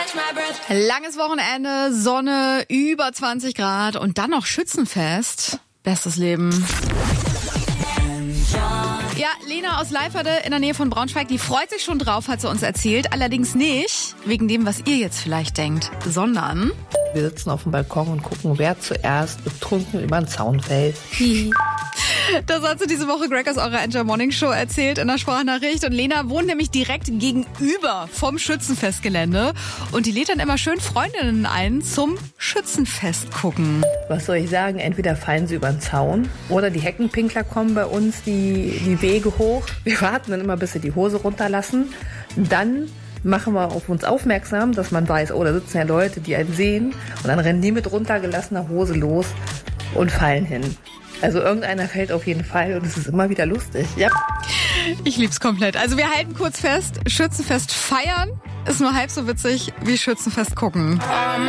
Langes Wochenende, Sonne, über 20 Grad und dann noch Schützenfest. Bestes Leben. Ja, Lena aus Leiferde in der Nähe von Braunschweig, die freut sich schon drauf, hat sie uns erzählt. Allerdings nicht wegen dem, was ihr jetzt vielleicht denkt, sondern... Wir sitzen auf dem Balkon und gucken, wer zuerst betrunken über den Zaun fällt. Das hat sie diese Woche Greg aus eurer Enjoy Morning Show erzählt in der Sprachnachricht. Und Lena wohnt nämlich direkt gegenüber vom Schützenfestgelände. Und die lädt dann immer schön Freundinnen ein zum Schützenfest gucken. Was soll ich sagen? Entweder fallen sie über den Zaun oder die Heckenpinkler kommen bei uns die Wege hoch. Wir warten dann immer, bis sie die Hose runterlassen. Dann machen wir auf uns aufmerksam, dass man weiß, oh, da sitzen ja Leute, die einen sehen. Und dann rennen die mit runtergelassener Hose los und fallen hin. Also irgendeiner fällt auf jeden Fall und es ist immer wieder lustig. Ja. Ich lieb's komplett. Also wir halten kurz fest, Schützenfest feiern ist nur halb so witzig wie Schützenfest gucken.